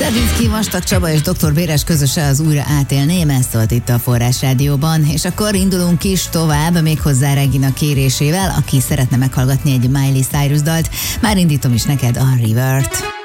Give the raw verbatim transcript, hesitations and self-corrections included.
Radzinszky, Vastag Csaba és doktor Béres közöse az Újra átélném, ezt szólt itt a Forrás Rádióban, és akkor indulunk is tovább, méghozzá Regina kérésével, aki szeretne meghallgatni egy Miley Cyrus dalt. Már indítom is neked a Rivert.